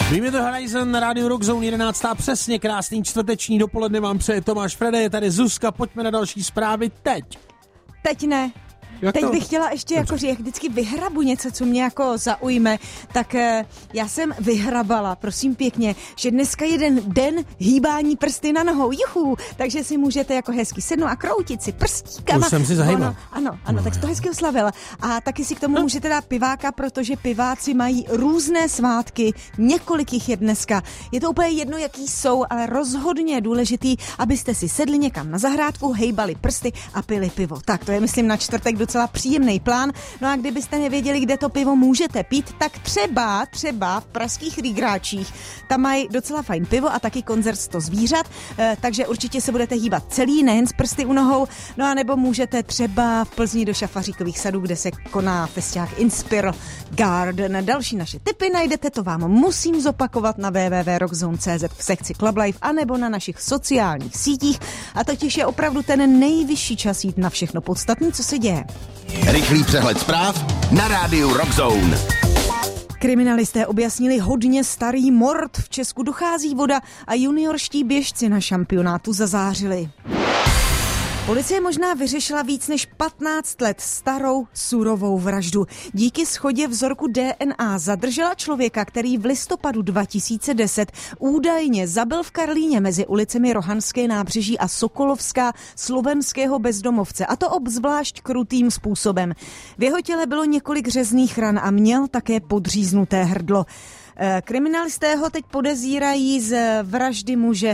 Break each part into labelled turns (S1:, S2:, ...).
S1: Víme to Horizon na rádiu Rock Zone 11. Přesně, krásný čtvrteční dopoledne vám přeje Tomáš Frede, je tady Zuzka, pojďme na další zprávy teď.
S2: Teď ne. Teď bych chtěla ještě, jako, že jak vždycky vyhrabu něco, co mě jako zaujme, tak já jsem vyhrabala, prosím pěkně, že dneska jeden den hýbání prsty na nohou, juhu, takže si můžete jako hezky sednout a kroutit si prstíkama.
S1: Už jsem si zahýbal.
S2: Ano, tak to hezky oslavila. A taky si k tomu můžete dát piváka, protože piváci mají různé svátky, několik jich je dneska. Je to úplně jedno, jaký jsou, ale rozhodně je důležitý, abyste si sedli někam na zahrádku, hejbali prsty a pili pivo. Tak to je, myslím, na čtvrtek docela příjemný plán. No a kdybyste nevěděli, kde to pivo můžete pít, tak třeba v pražských Rýgráčích. Tam mají docela fajn pivo a taky koncert 100 zvířat, takže určitě se budete hýbat celý, nejen z prsty u nohou. No a nebo můžete třeba v Plzni do Šafaříkových sadů, kde se koná festiák Inspire Garden. Další naše tipy najdete, to vám musím zopakovat na www.rockzone.cz v sekci Club Life anebo na našich sociálních sítích. A totiž je opravdu ten nejvyšší čas jít na všechno podstatné, co se děje.
S3: Rychlý přehled zpráv na rádiu Rock Zone.
S2: Kriminalisté objasnili hodně starý mord. V Česku dochází voda a juniorští běžci na šampionátu zazářili. Policie možná vyřešila víc než 15 let starou surovou vraždu. Díky shodě vzorku DNA zadržela člověka, který v listopadu 2010 údajně zabil v Karlíně mezi ulicemi Rohanské nábřeží a Sokolovská slovenského bezdomovce, a to obzvlášť krutým způsobem. V jeho těle bylo několik řezných ran a měl také podříznuté hrdlo. Kriminalisté ho teď podezírají z vraždy muže,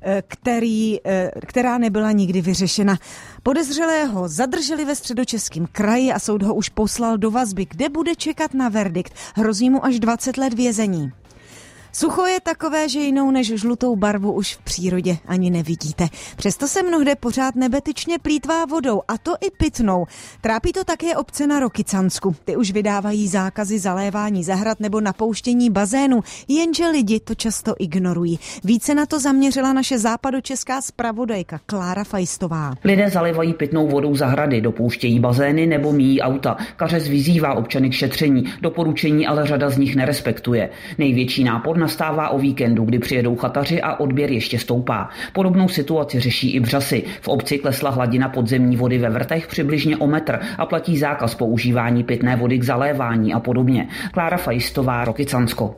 S2: která nebyla nikdy vyřešena. Podezřelého zadrželi ve Středočeském kraji a soud ho už poslal do vazby, kde bude čekat na verdikt. Hrozí mu až 20 let vězení. Sucho je takové, že jinou než žlutou barvu už v přírodě ani nevidíte. Přesto se mnohde pořád nebetyčně plýtvá vodou, a to i pitnou. Trápí to také obce na Rokycansku. Ty už vydávají zákazy zalévání zahrad nebo napouštění bazénů, jenže lidi to často ignorují. Více na to zaměřila naše západočeská zpravodajka Klára Fajstová.
S4: Lidé zalévají pitnou vodou zahrady, dopouštějí bazény nebo míjí auta. Kařez vyzývá občany k šetření, doporučení ale řada z nich nerespektuje. Největší nápor nastává o víkendu, kdy přijedou chataři a odběr ještě stoupá. Podobnou situaci řeší i Břasy. V obci klesla hladina podzemní vody ve vrtech přibližně o metr a platí zákaz používání pitné vody k zalévání a podobně. Klára Fajstová, Rokycansko.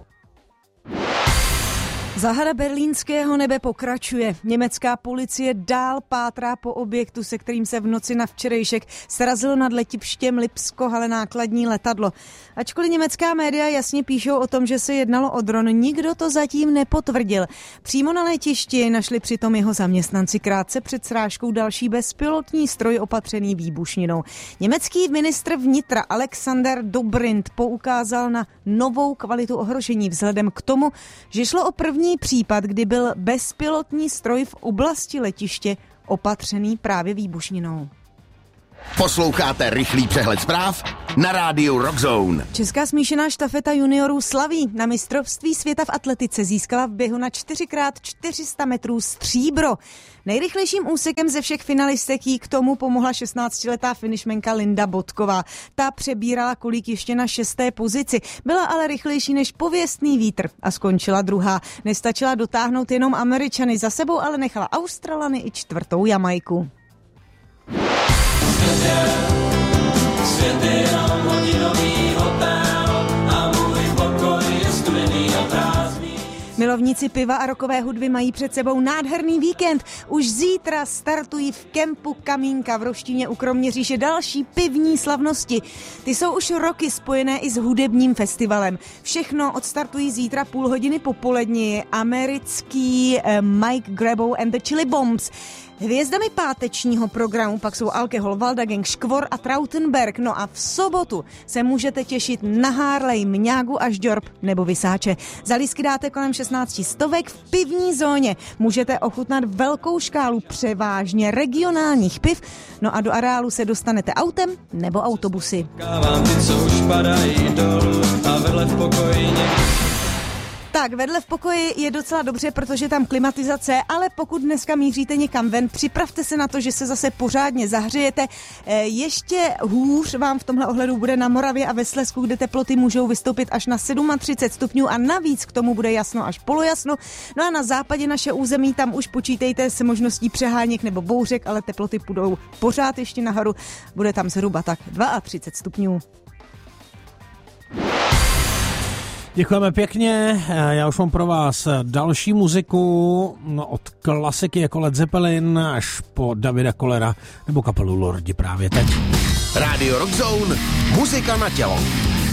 S2: Záhada berlínského nebe pokračuje. Německá policie dál pátrá po objektu, se kterým se v noci na včerejšek srazilo nad letištěm Lipsko-Halle nákladní letadlo. Ačkoliv německá média jasně píšou o tom, že se jednalo o dron, nikdo to zatím nepotvrdil. Přímo na letišti našli přitom jeho zaměstnanci krátce před srážkou další bezpilotní stroj opatřený výbušninou. Německý ministr vnitra Alexander Dobrindt poukázal na novou kvalitu ohrožení vzhledem k tomu, že šlo o první případ, kdy byl bezpilotní stroj v oblasti letiště opatřený právě výbušninou.
S3: Posloucháte rychlý přehled zpráv na rádiu Rock Zone.
S2: Česká smíšená štafeta juniorů slaví. Na mistrovství světa v atletice získala v běhu na 4x400 metrů stříbro. Nejrychlejším úsekem ze všech finalistek jí k tomu pomohla 16letá finišmenka Linda Bodková. Ta přebírala kulík ještě na 6. pozici. Byla ale rychlejší než pověstný vítr a skončila druhá. Nestačila dotáhnout jenom Američany, za sebou ale nechala Australany i 4. Jamajku.
S5: Svět je jenom hodinový hotel a můj pokoj je studený a prázdný.
S2: Milovníci piva a rockové hudby mají před sebou nádherný víkend. Už zítra startují v kempu Kamínka v Roštíně u Kroměříže další pivní slavnosti. Ty jsou už roky spojené i s hudebním festivalem. Všechno odstartují zítra 0,5 hodiny popolední. Americký Mike Grabo and the Chili Bombs. Hvězdami pátečního programu pak jsou Alkohol, Valda Gang, Škvor a Trautenberg. No a v sobotu se můžete těšit na Harley, Mňágu až Džorb nebo Vysáče. Za lístky dáte kolem 16 stovek v pivní zóně. Můžete ochutnat velkou škálu převážně regionálních piv. No a do areálu se dostanete autem nebo autobusy.
S5: Kávám ty, co už padají dolů a vedle v pokoji někdy.
S2: Tak, vedle v pokoji je docela dobře, protože tam klimatizace, ale pokud dneska míříte někam ven, připravte se na to, že se zase pořádně zahřejete. Ještě hůř vám v tomhle ohledu bude na Moravě a ve Slezsku, kde teploty můžou vystoupit až na 37 stupňů a navíc k tomu bude jasno až polojasno. No a na západě naše území, tam už počítejte se možností přeháněk nebo bouřek, ale teploty půjdou pořád ještě nahoru. Bude tam zhruba tak 32 stupňů.
S1: Děkujeme pěkně, já už mám pro vás další muziku, od klasiky jako Led Zeppelin až po Davida Kollera nebo kapelu Lordi právě teď.
S3: Radio Rock Zone, muzika na tělo.